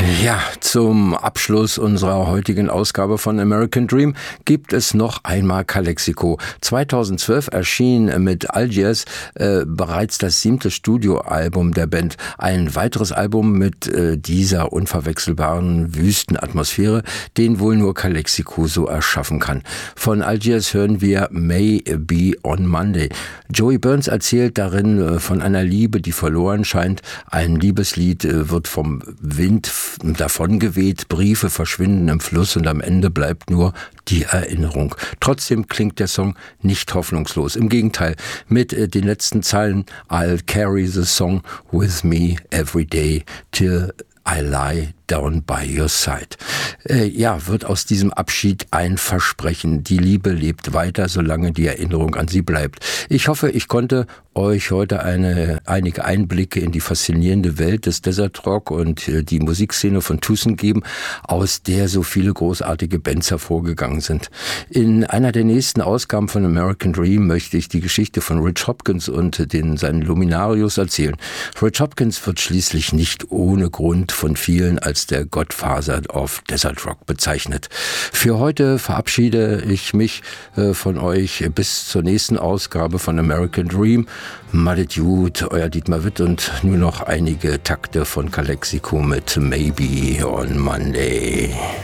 Ja, zum Abschluss unserer heutigen Ausgabe von American Dream gibt es noch einmal Calexico. 2012 erschien mit Algiers bereits das 7. Studioalbum der Band. Ein weiteres Album mit dieser unverwechselbaren Wüstenatmosphäre, den wohl nur Calexico so erschaffen kann. Von Algiers hören wir May Be on Monday. Joey Burns erzählt darin von einer Liebe, die verloren scheint. Ein Liebeslied wird vom Wind davongeweht, Briefe verschwinden im Fluss und am Ende bleibt nur die Erinnerung. Trotzdem klingt der Song nicht hoffnungslos. Im Gegenteil, mit den letzten Zeilen I'll carry the song with me every day till I lie down by your side. Wird aus diesem Abschied ein Versprechen. Die Liebe lebt weiter, solange die Erinnerung an sie bleibt. Ich hoffe, ich konnte euch heute einige Einblicke in die faszinierende Welt des Desert Rock und die Musikszene von Tucson geben, aus der so viele großartige Bands hervorgegangen sind. In einer der nächsten Ausgaben von American Dream möchte ich die Geschichte von Rich Hopkins und seinen Luminarios erzählen. Rich Hopkins wird schließlich nicht ohne Grund von vielen als der Godfather of Desert Rock bezeichnet. Für heute verabschiede ich mich von euch bis zur nächsten Ausgabe von American Dream. Madet gut, euer Dietmar Witt und nur noch einige Takte von Calexico mit Maybe on Monday.